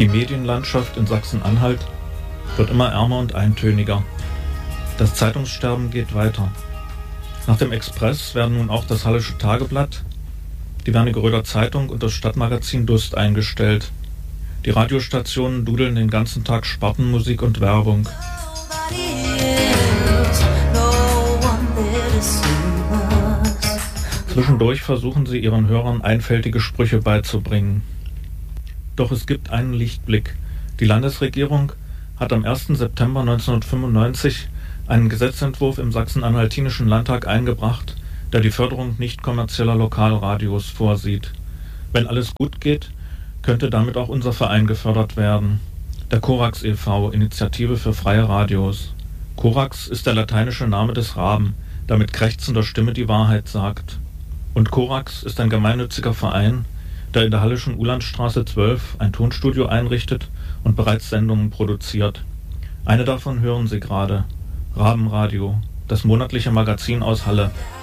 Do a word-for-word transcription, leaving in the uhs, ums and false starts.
Die Medienlandschaft in Sachsen-Anhalt wird immer ärmer und eintöniger. Das Zeitungssterben geht weiter. Nach dem Express werden nun auch das Hallische Tageblatt, die Wernigeröder Zeitung und das Stadtmagazin Dust eingestellt. Die Radiostationen dudeln den ganzen Tag Spartenmusik und Werbung. Zwischendurch versuchen sie ihren Hörern einfältige Sprüche beizubringen. Doch es gibt einen Lichtblick. Die Landesregierung hat am ersten September neunzehnhundertfünfundneunzig einen Gesetzentwurf im Sachsen-Anhaltinischen Landtag eingebracht, der die Förderung nicht kommerzieller Lokalradios vorsieht. Wenn alles gut geht, könnte damit auch unser Verein gefördert werden. Der Korax e V, Initiative für freie Radios. Korax ist der lateinische Name des Raben, der mit krächzender Stimme die Wahrheit sagt. Und Korax ist ein gemeinnütziger Verein, der in der Hallischen Ulandstraße zwölf ein Tonstudio einrichtet und bereits Sendungen produziert. Eine davon hören Sie gerade. Rabenradio, das monatliche Magazin aus Halle.